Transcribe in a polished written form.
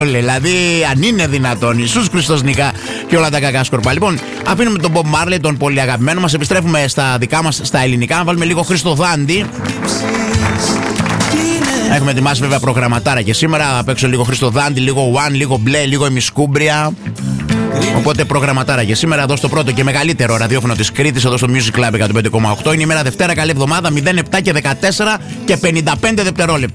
Δηλαδή, αν είναι δυνατόν, Ιησούς Χριστός νικά και όλα τα κακά σκορπά. Λοιπόν, αφήνουμε τον Bob Marley, τον πολύ αγαπημένο μας. Επιστρέφουμε στα δικά μας, στα ελληνικά. Να βάλουμε λίγο Χριστοδάντη. Έχουμε ετοιμάσει βέβαια προγραμματάρα και σήμερα. Απ' έξω λίγο Χριστοδάντη, λίγο One, λίγο Μπλε, λίγο Ημισκούμπρια. Οπότε προγραμματάρα για σήμερα εδώ στο πρώτο και μεγαλύτερο ραδιόφωνο της Κρήτης, εδώ στο Music Club 105,8. Είναι η μέρα Δευτέρα, καλή εβδομάδα, 07 και 14 και 55 δευτερόλεπτα.